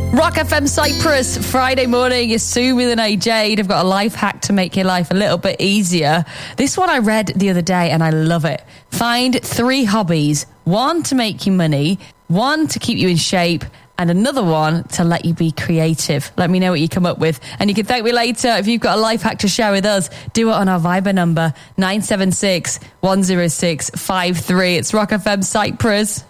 Rock FM Cyprus, Friday morning. It's Sumi and Jade. I've got a life hack to make your life a little bit easier. This one I read the other day and I love it. Find 3 hobbies. 1 to make you money, 1 to keep you in shape, and another one to let you be creative. Let me know what you come up with. And you can thank me later if you've got a life hack to share with us. Do it on our Viber number, 976 106 53. It's Rock FM Cyprus.